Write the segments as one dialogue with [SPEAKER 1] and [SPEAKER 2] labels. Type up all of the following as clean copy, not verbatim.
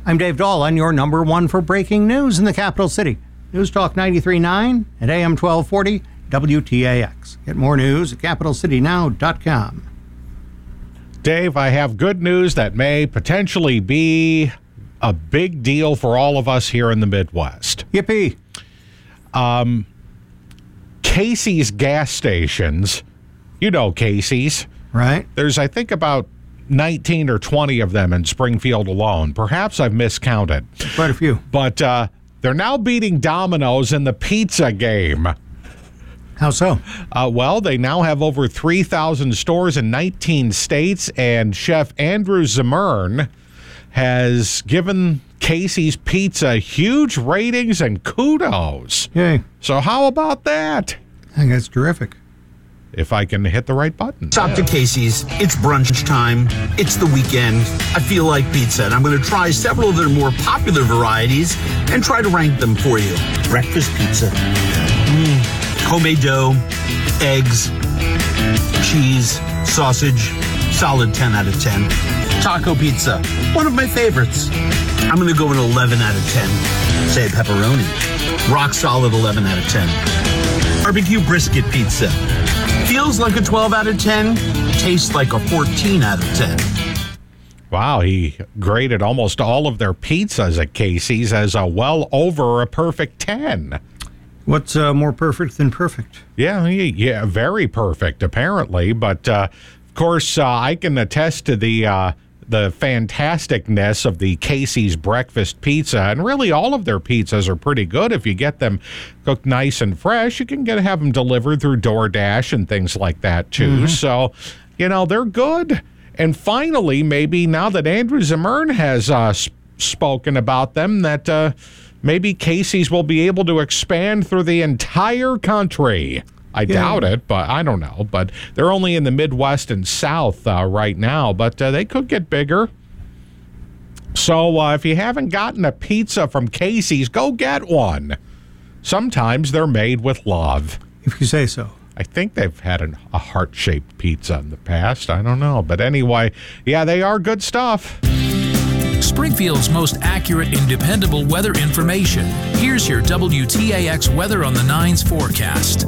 [SPEAKER 1] I'm Dave Dolan, your number one for breaking news in the capital city. News Talk 93.9 at AM 1240 WTAX. Get more news at capitalcitynow.com.
[SPEAKER 2] Dave, I have good news that may potentially be a big deal for all of us here in the Midwest.
[SPEAKER 1] Yippee.
[SPEAKER 2] Casey's gas stations, you know Casey's.
[SPEAKER 1] Right.
[SPEAKER 2] There's, I think, about 19 or 20 of them in Springfield alone. Perhaps I've miscounted.
[SPEAKER 1] Quite a few.
[SPEAKER 2] But they're now beating Domino's in the pizza game.
[SPEAKER 1] How so?
[SPEAKER 2] Well, they now have over 3,000 stores in 19 states, and Chef Andrew Zimmern has given Casey's Pizza huge ratings and kudos.
[SPEAKER 1] Yay.
[SPEAKER 2] So how about that?
[SPEAKER 1] I think that's terrific.
[SPEAKER 2] If I can hit the right button.
[SPEAKER 3] Stop to Casey's. It's brunch time. It's the weekend. I feel like pizza, and I'm going to try several of their more popular varieties and try to rank them for you. Breakfast pizza. Homemade dough, eggs, cheese, sausage. Solid 10 out of 10. Taco pizza. One of my favorites. I'm going to go an 11 out of 10. Say pepperoni. Rock solid 11 out of 10. Barbecue brisket pizza. Feels like a 12 out of 10. Tastes like a 14 out of 10.
[SPEAKER 2] Wow, he graded almost all of their pizzas at Casey's as a well over a perfect 10.
[SPEAKER 1] What's more perfect than perfect?
[SPEAKER 2] Yeah, very perfect, apparently. But, of course, I can attest to the fantasticness of the Casey's breakfast pizza. And really, all of their pizzas are pretty good. If you get them cooked nice and fresh, you can have them delivered through DoorDash and things like that, too. Mm-hmm. So, they're good. And finally, maybe now that Andrew Zimmern has spoken about them, that maybe Casey's will be able to expand through the entire country. I doubt it, but I don't know. But they're only in the Midwest and South right now, but they could get bigger. So if you haven't gotten a pizza from Casey's, go get one. Sometimes they're made with love.
[SPEAKER 1] If you say so.
[SPEAKER 2] I think they've had a heart-shaped pizza in the past. I don't know. But anyway, yeah, they are good stuff.
[SPEAKER 4] Springfield's most accurate and dependable weather information. Here's your WTAX Weather on the Nines forecast.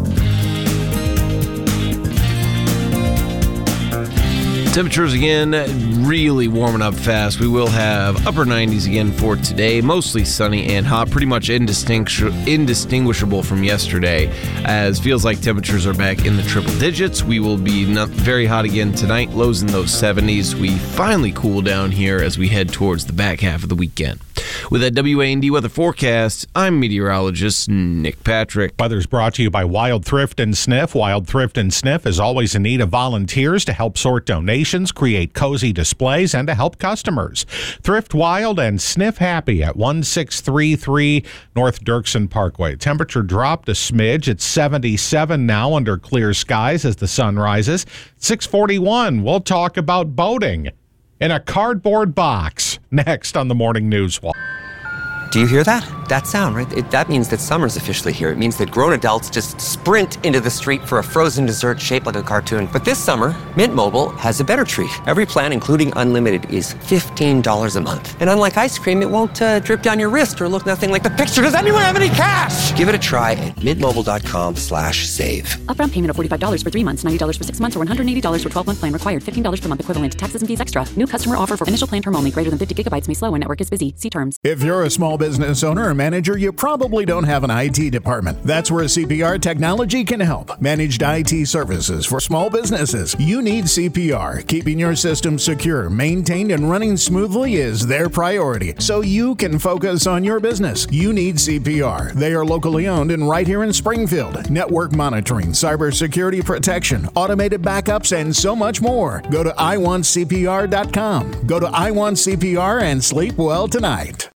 [SPEAKER 5] Temperatures again really warming up fast. We will have upper 90s again for today. Mostly sunny and hot, pretty much indistinguishable from yesterday, as feels like temperatures are back in the triple digits. We will be not very hot again tonight, lows in those 70s. We finally cool down here as we head towards the back half of the weekend. With that WAND weather forecast, I'm meteorologist Nick Patrick.
[SPEAKER 2] Weather's brought to you by Wild Thrift and Sniff. Wild Thrift and Sniff is always in need of volunteers to help sort donations, create cozy displays, and to help customers. Thrift Wild and Sniff Happy at 1633 North Dirksen Parkway. Temperature dropped a smidge. It's 77 now under clear skies as the sun rises. 641. We'll talk about boating in a cardboard box next on the Morning News Wall.
[SPEAKER 6] Do you hear that? That sound, right? That means that summer's officially here. It means that grown adults just sprint into the street for a frozen dessert shaped like a cartoon. But this summer, Mint Mobile has a better treat. Every plan, including unlimited, is $15 a month. And unlike ice cream, it won't drip down your wrist or look nothing like the picture. Does anyone have any cash? Give it a try at mintmobile.com/save.
[SPEAKER 7] Upfront payment of $45 for 3 months, $90 for 6 months, or $180 for 12-month plan required. $15 per month equivalent. Taxes and fees extra. New customer offer for initial plan term only. Greater than 50 gigabytes may slow when network is busy. See terms.
[SPEAKER 8] If you're a small business owner or manager, you probably don't have an IT department. That's where CPR Technology can help. Managed IT services for small businesses. You need CPR. Keeping your system secure, maintained, and running smoothly is their priority, so you can focus on your business. You need CPR. They are locally owned and right here in Springfield. Network monitoring, cybersecurity protection, automated backups, and so much more. Go to iwantcpr.com. Go to iwantcpr and sleep well tonight.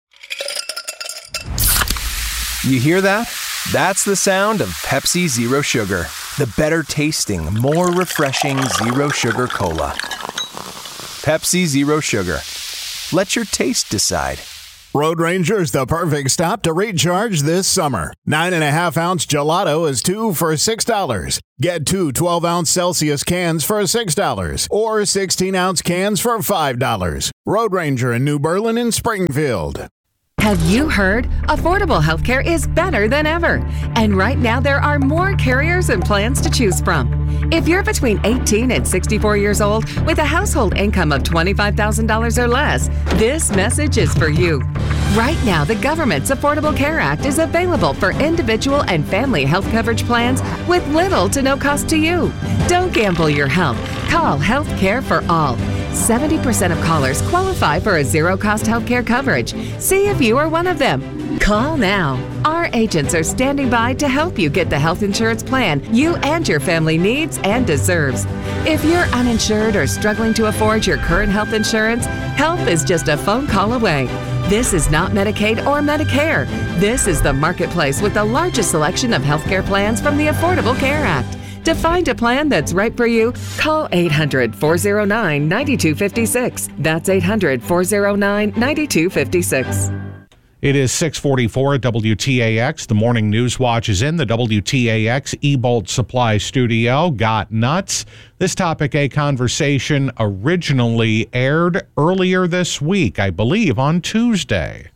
[SPEAKER 9] You hear that? That's the sound of Pepsi Zero Sugar. The better tasting, more refreshing Zero Sugar Cola. Pepsi Zero Sugar. Let your taste decide.
[SPEAKER 8] Road Ranger is the perfect stop to recharge this summer. 9.5-ounce gelato is $2 for $6. Get 2 12-ounce Celsius cans for $6 or 16-ounce cans for $5. Road Ranger in New Berlin and Springfield.
[SPEAKER 10] Have you heard? Affordable healthcare is better than ever. And right now there are more carriers and plans to choose from. If you're between 18 and 64 years old with a household income of $25,000 or less, this message is for you. Right now, the government's Affordable Care Act is available for individual and family health coverage plans with little to no cost to you. Don't gamble your health. Call Health Care for All. 70% of callers qualify for a zero-cost healthcare coverage. See if you are one of them. Call now. Our agents are standing by to help you get the health insurance plan you and your family needs and deserves. If you're uninsured or struggling to afford your current health insurance, help is just a phone call away. This is not Medicaid or Medicare. This is the marketplace with the largest selection of healthcare plans from the Affordable Care Act. To find a plan that's right for you, call 800-409-9256. That's 800-409-9256.
[SPEAKER 2] It is 6:44 at WTAX. The Morning News Watch is in the WTAX Ebolt Supply Studio. Got nuts? This Topic A conversation originally aired earlier this week, I believe on Tuesday.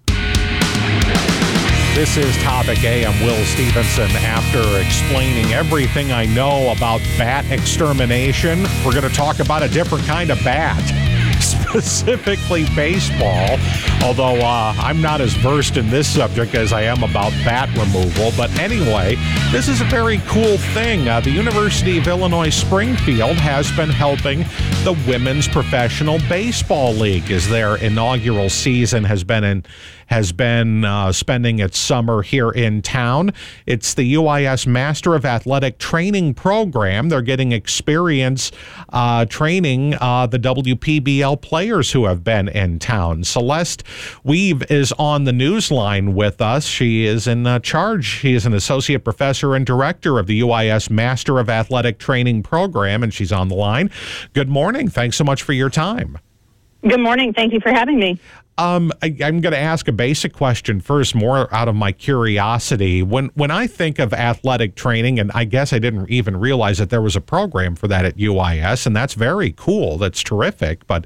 [SPEAKER 2] This is Topic A. I'm Will Stevenson. After explaining everything I know about bat extermination, we're going to talk about a different kind of bat, specifically baseball, although I'm not as versed in this subject as I am about bat removal. But anyway, this is a very cool thing. The University of Illinois Springfield has been helping the Women's Professional Baseball League as their inaugural season has been spending its summer here in town. It's the UIS Master of Athletic Training Program. They're getting experience training the WPBL players who have been in town. Celeste Weave is on the news line with us. She is in charge. She is an associate professor and director of the UIS Master of Athletic Training Program, and she's on the line. Good morning. Thanks so much for your time.
[SPEAKER 11] Good morning. Thank you for having me.
[SPEAKER 2] I'm going to ask a basic question first, more out of my curiosity. When I think of athletic training, and I guess I didn't even realize that there was a program for that at UIS, and that's very cool. That's terrific. But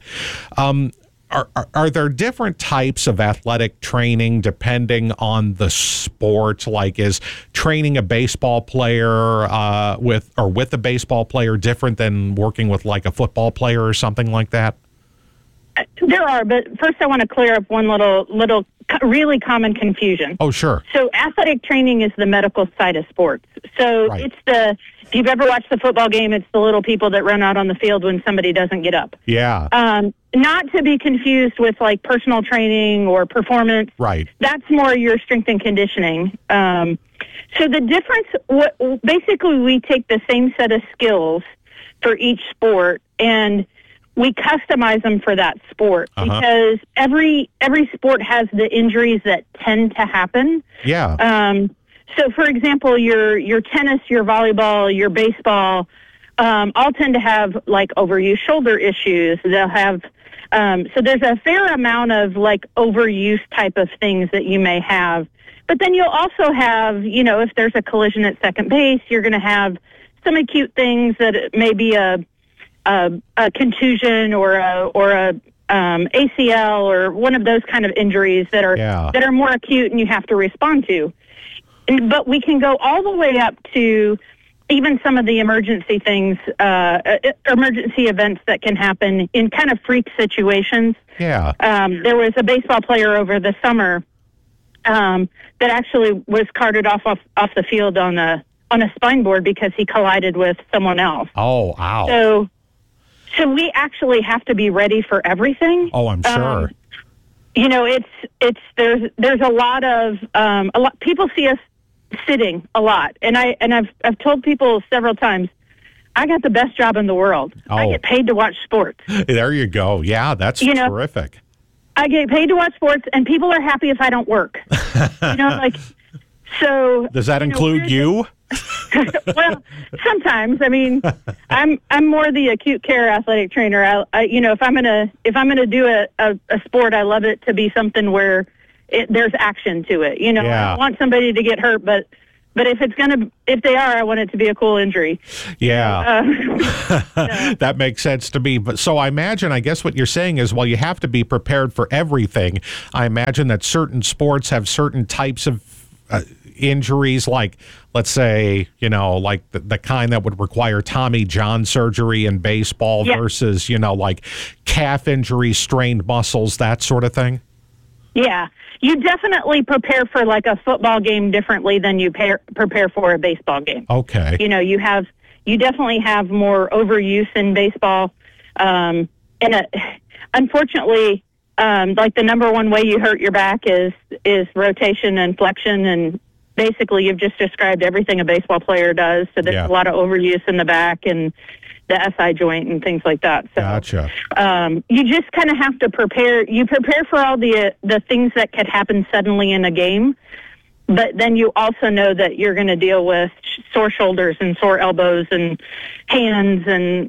[SPEAKER 2] are there different types of athletic training depending on the sport? Like, is training a baseball player with a baseball player different than working with like a football player or something like that?
[SPEAKER 11] There are, but first I want to clear up one little really common confusion.
[SPEAKER 2] Oh, sure.
[SPEAKER 11] So athletic training is the medical side of sports. So
[SPEAKER 2] Right.
[SPEAKER 11] if you've ever watched the football game, it's the little people that run out on the field when somebody doesn't get up.
[SPEAKER 2] Yeah.
[SPEAKER 11] Not to be confused with like personal training or performance.
[SPEAKER 2] Right.
[SPEAKER 11] That's more your strength and conditioning. So the difference, basically we take the same set of skills for each sport and we customize them for that sport because every sport has the injuries that tend to happen.
[SPEAKER 2] Yeah.
[SPEAKER 11] So, for example, your tennis, your volleyball, your baseball, all tend to have like overuse shoulder issues. They'll have so there's a fair amount of like overuse type of things that you may have. But then you'll also have, if there's a collision at second base, you're going to have some acute things that may be a contusion or a ACL or one of those kind of injuries that are more acute and you have to respond to. But we can go all the way up to even some of the emergency things, emergency events that can happen in kind of freak situations.
[SPEAKER 2] Yeah.
[SPEAKER 11] There was a baseball player over the summer that actually was carted off the field on a spine board because he collided with someone else.
[SPEAKER 2] Oh, ow.
[SPEAKER 11] So we actually have to be ready for everything.
[SPEAKER 2] Oh, I'm sure.
[SPEAKER 11] There's a lot people see us sitting a lot, and I've told people several times, I got the best job in the world.
[SPEAKER 2] Oh.
[SPEAKER 11] I get paid to watch sports.
[SPEAKER 2] There you go. Yeah, that's terrific.
[SPEAKER 11] I get paid to watch sports, and people are happy if I don't work. So.
[SPEAKER 2] Does that include you?
[SPEAKER 11] Well, sometimes. I mean, I'm more the acute care athletic trainer. If I'm gonna do a sport, I love it to be something where there's action to it. You know,
[SPEAKER 2] Yeah.
[SPEAKER 11] I don't want somebody to get hurt, but if they are, I want it to be a cool injury.
[SPEAKER 2] Yeah. That makes sense to me. But so I guess what you're saying is, well, you have to be prepared for everything. I imagine that certain sports have certain types of injuries, like, let's say, like the kind that would require Tommy John surgery in baseball versus, like calf injuries, strained muscles, that sort of thing.
[SPEAKER 11] Yeah. You definitely prepare for like a football game differently than you prepare for a baseball game.
[SPEAKER 2] Okay.
[SPEAKER 11] You definitely have more overuse in baseball. Unfortunately, like the number one way you hurt your back is rotation and flexion, and basically you've just described everything a baseball player does. So there's a lot of overuse in the back and the SI joint and things like that. So,
[SPEAKER 2] gotcha.
[SPEAKER 11] You just kind of have to prepare. You prepare for all the things that could happen suddenly in a game, but then you also know that you're going to deal with sore shoulders and sore elbows and hands and,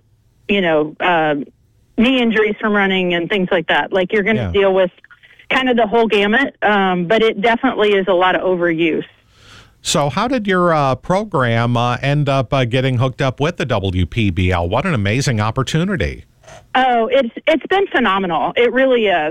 [SPEAKER 11] knee injuries from running and things like that. Like you're going to deal with kind of the whole gamut, but it definitely is a lot of overuse.
[SPEAKER 2] So how did your program end up getting hooked up with the WPBL? What an amazing opportunity.
[SPEAKER 11] Oh, it's been phenomenal. It really is.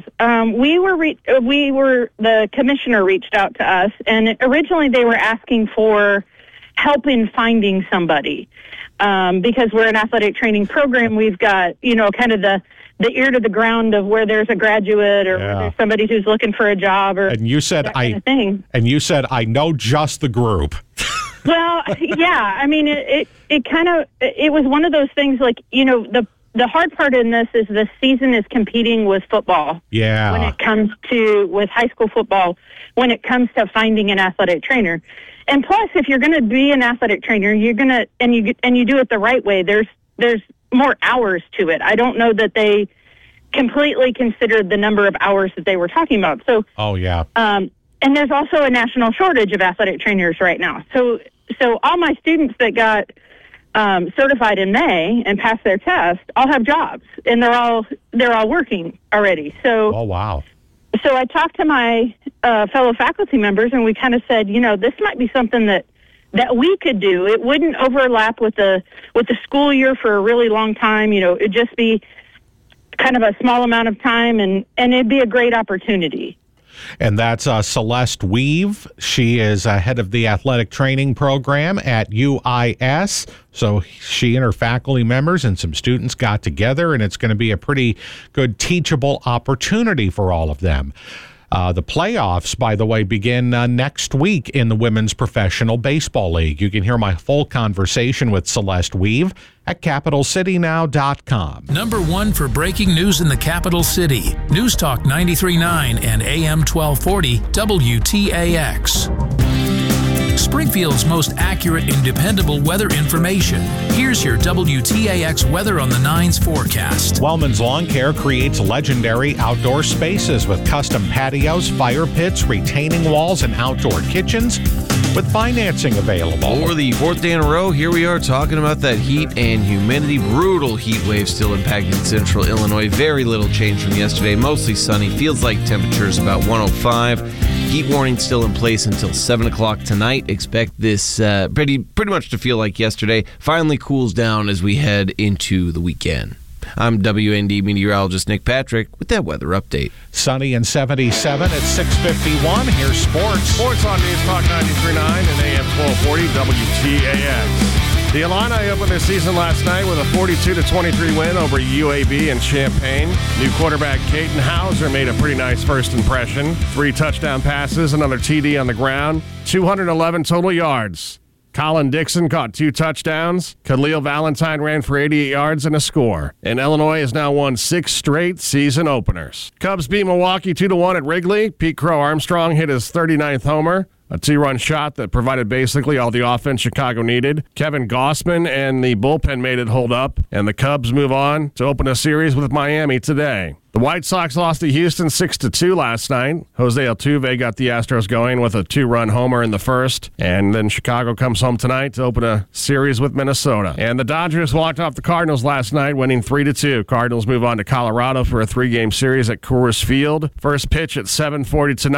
[SPEAKER 11] The commissioner reached out to us, and originally they were asking for help in finding somebody. Because we're an athletic training program, we've got, kind of the ear to the ground of where there's a graduate or where there's somebody who's looking for a job or
[SPEAKER 2] and you said
[SPEAKER 11] that kind of thing.
[SPEAKER 2] And you said, I know just the group.
[SPEAKER 11] Well, yeah. I mean, it was one of those things like, the hard part in this is the season is competing with football.
[SPEAKER 2] Yeah.
[SPEAKER 11] When it comes with high school football, when it comes to finding an athletic trainer. And plus, if you're going to be an athletic trainer, you're going to, and you do it the right way, there's more hours to it. I don't know that they completely considered the number of hours that they were talking about. So, and there's also a national shortage of athletic trainers right now. So all my students that got certified in May and passed their test all have jobs, and they're all working already. So,
[SPEAKER 2] oh wow.
[SPEAKER 11] So I talked to my fellow faculty members, and we kind of said, this might be something that we could do. It wouldn't overlap with the school year for a really long time. It'd just be kind of a small amount of time, and it'd be a great opportunity.
[SPEAKER 2] And that's Celeste Weave. She is head of the athletic training program at UIS. So she and her faculty members and some students got together, and it's going to be a pretty good teachable opportunity for all of them. The playoffs, by the way, begin next week in the Women's Professional Baseball League. You can hear my full conversation with Celeste Weave at CapitalCityNow.com.
[SPEAKER 4] Number one for breaking news in the capital city. News Talk 93.9 and AM 1240 WTAX. Springfield's most accurate and dependable weather information. Here's your WTAX Weather on the 9's forecast.
[SPEAKER 2] Wellman's Lawn Care creates legendary outdoor spaces with custom patios, fire pits, retaining walls, and outdoor kitchens with financing available.
[SPEAKER 5] For the fourth day in a row, here we are talking about that heat and humidity. Brutal heat wave still impacting central Illinois. Very little change from yesterday. Mostly sunny. Feels like temperatures about 105. Heat warning still in place until 7 o'clock tonight. Expect this pretty much to feel like yesterday. Finally cools down as we head into the weekend. I'm WND meteorologist Nick Patrick with that weather update.
[SPEAKER 2] Sunny and 77 at 6:51. Here's sports.
[SPEAKER 12] Sports on News Talk 93.9 and AM 1240 WTAX. The Illini opened their season last night with a 42-23 win over UAB in Champaign. New quarterback Caden Hauser made a pretty nice first impression. 3 touchdown passes, another TD on the ground, 211 total yards. Colin Dixon caught 2 touchdowns. Khalil Valentine ran for 88 yards and a score. And Illinois has now won 6 straight season openers. Cubs beat Milwaukee 2-1 at Wrigley. Pete Crow Armstrong hit his 39th homer. A 2-run shot that provided basically all the offense Chicago needed. Kevin Gossman and the bullpen made it hold up, and the Cubs move on to open a series with Miami today. The White Sox lost to Houston 6-2 last night. Jose Altuve got the Astros going with a 2-run homer in the first, and then Chicago comes home tonight to open a series with Minnesota. And the Dodgers walked off the Cardinals last night, winning 3-2. Cardinals move on to Colorado for a 3-game series at Coors Field. First pitch at 7:40 tonight.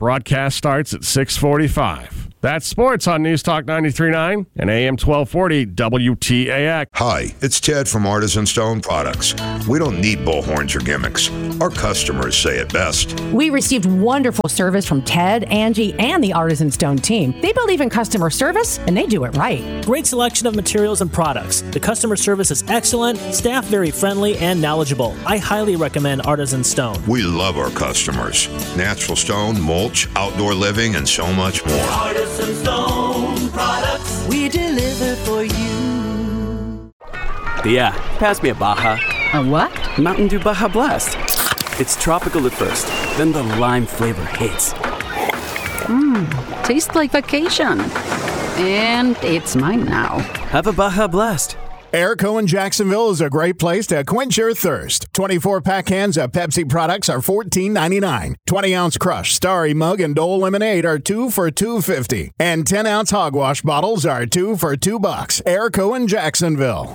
[SPEAKER 12] Broadcast starts at 6:45. That's sports on News Talk 93.9 and AM 1240 WTAX.
[SPEAKER 13] Hi, it's Ted from Artisan Stone Products. We don't need bullhorns or gimmicks. Our customers say it best.
[SPEAKER 14] We received wonderful service from Ted, Angie, and the Artisan Stone team. They believe in customer service, and they do it right.
[SPEAKER 15] Great selection of materials and products. The customer service is excellent, staff very friendly and knowledgeable. I highly recommend Artisan Stone.
[SPEAKER 13] We love our customers. Natural stone, mulch, outdoor living, and so much more.
[SPEAKER 16] Artisan Stone Products. We deliver for you.
[SPEAKER 17] Tia, pass me a Baja.
[SPEAKER 18] A what?
[SPEAKER 17] Mountain Dew Baja Blast. It's tropical at first, then the lime flavor hits.
[SPEAKER 18] Tastes like vacation. And it's mine now.
[SPEAKER 17] Have a Baja Blast.
[SPEAKER 8] Airco in Jacksonville is a great place to quench your thirst. 24-pack cans of Pepsi products are $14.99. 20-ounce Crush, Starry Mug, and Dole Lemonade are 2 for $2.50. And 10-ounce hogwash bottles are 2 for $2. Airco in Jacksonville.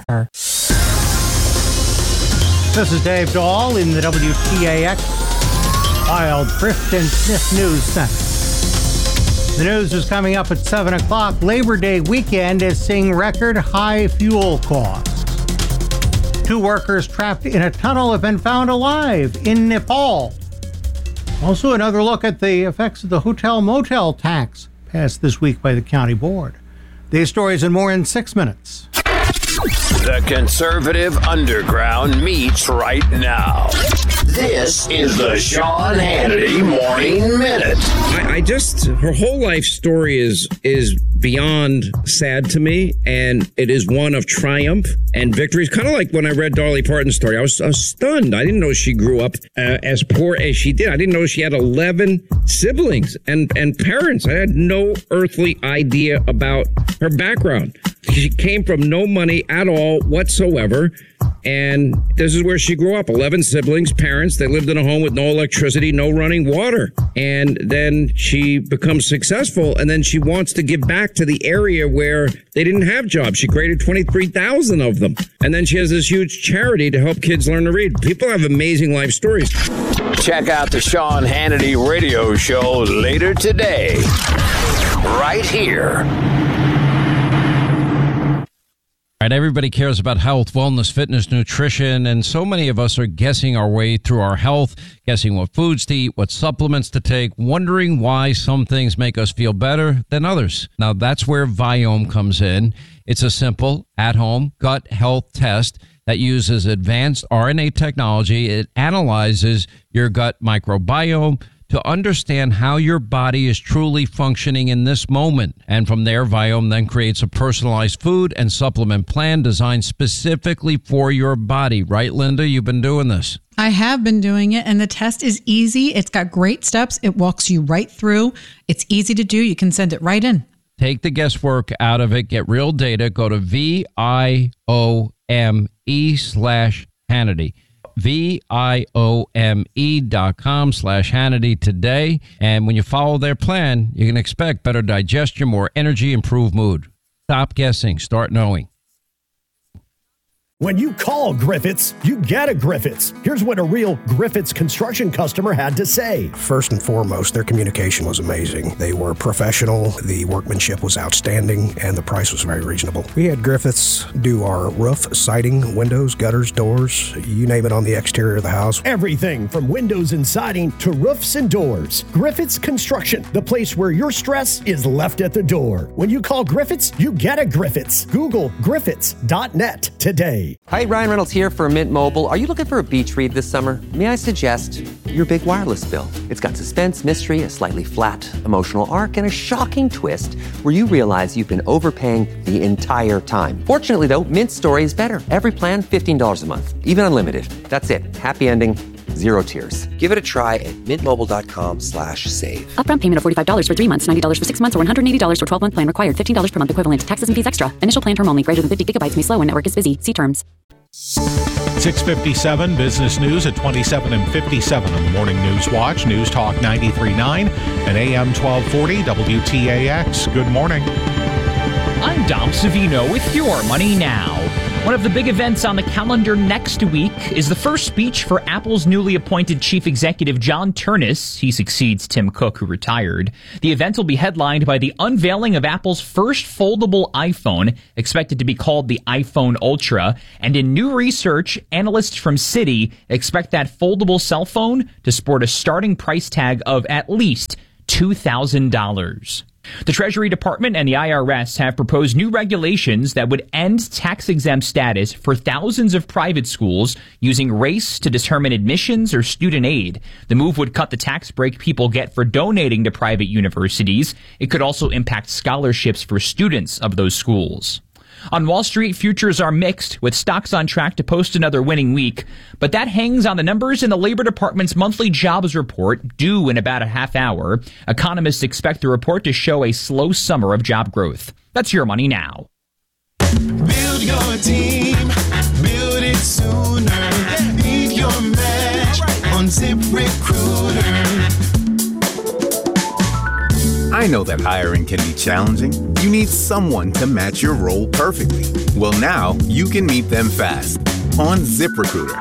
[SPEAKER 1] This is Dave Dahl in the WTAX Wild Thrift and Sniff News Center. The news is coming up at 7 o'clock. Labor Day weekend is seeing record high fuel costs. 2 workers trapped in a tunnel have been found alive in Nepal. Also, another look at the effects of the hotel-motel tax passed this week by the county board. These stories and more in 6 minutes.
[SPEAKER 19] The conservative underground meets right now. This is the Sean Hannity Morning Minute.
[SPEAKER 20] Her whole life story is beyond sad to me, and it is one of triumph and victory. It's kind of like when I read Dolly Parton's story. I was stunned. I didn't know she grew up as poor as she did. I didn't know she had 11 siblings and parents. I had no earthly idea about her background. She came from no money at all whatsoever. And this is where she grew up. 11 siblings, parents. They lived in a home with no electricity, no running water. And then she becomes successful, and then she wants to give back to the area where they didn't have jobs. She created 23,000 of them. And then she has this huge charity to help kids learn to read. People have amazing life stories.
[SPEAKER 19] Check out the Sean Hannity radio show later today, right here.
[SPEAKER 21] Right, everybody cares about health, wellness, fitness, nutrition, and so many of us are guessing our way through our health, guessing what foods to eat, what supplements to take, wondering why some things make us feel better than others. Now, that's where Viome comes in. It's a simple, at-home gut health test that uses advanced RNA technology. It analyzes your gut microbiome to understand how your body is truly functioning in this moment. And from there, Viome then creates a personalized food and supplement plan designed specifically for your body. Right, Linda? You've been doing this.
[SPEAKER 22] I have been doing it, and the test is easy. It's got great steps. It walks you right through. It's easy to do. You can send it right in.
[SPEAKER 21] Take the guesswork out of it. Get real data. Go to VIOME/Hannity. VIOME.com/Hannity today. And when you follow their plan, you can expect better digestion, more energy, improved mood. Stop guessing. Start knowing.
[SPEAKER 23] When you call Griffiths, you get a Griffiths. Here's what a real Griffiths construction customer had to say.
[SPEAKER 24] First and foremost, their communication was amazing. They were professional, the workmanship was outstanding, and the price was very reasonable. We had Griffiths do our roof, siding, windows, gutters, doors, you name it on the exterior of the house.
[SPEAKER 23] Everything from windows and siding to roofs and doors. Griffiths Construction, the place where your stress is left at the door. When you call Griffiths, you get a Griffiths. Google Griffiths.net today.
[SPEAKER 6] Hi, Ryan Reynolds here for Mint Mobile. Are you looking for a beach read this summer? May I suggest your big wireless bill? It's got suspense, mystery, a slightly flat emotional arc, and a shocking twist where you realize you've been overpaying the entire time. Fortunately, though, Mint's story is better. Every plan, $15 a month, even unlimited. That's it. Happy ending. Zero tears. Give it a try at mintmobile.com/save.
[SPEAKER 7] Upfront payment of $45 for 3 months, $90 for 6 months, or $180 for 12-month plan required. $15 per month equivalent. Taxes and fees extra. Initial plan term only. Greater than 50 gigabytes may slow when network is busy. See terms.
[SPEAKER 2] 6:57 business news at 27 and 57 on the Morning News Watch. News Talk 93.9 and AM 1240 WTAX. Good morning.
[SPEAKER 25] I'm Dom Savino with your Money Now.
[SPEAKER 3] One of the big events on the calendar next week is the first speech for Apple's newly appointed chief executive, John Ternus. He succeeds Tim Cook, who retired. The event will be headlined by the unveiling of Apple's first foldable iPhone, expected to be called the iPhone Ultra. And in new research, analysts from Citi expect that foldable cell phone to sport a starting price tag of at least $2,000. The Treasury Department and the IRS have proposed new regulations that would end tax-exempt status for thousands of private schools using race to determine admissions or student aid. The move would cut the tax break people get for donating to private universities. It could also impact scholarships for students of those schools. On Wall Street, futures are mixed, with stocks on track to post another winning week. But that hangs on the numbers in the Labor Department's monthly jobs report, due in about a half hour. Economists expect the report to show a slow summer of job growth. That's Your Money Now.
[SPEAKER 16] Build your team, build it sooner. Beat your match on ZipRecruiter.
[SPEAKER 9] I know that hiring can be challenging. You need someone to match your role perfectly. Well, now you can meet them fast on ZipRecruiter.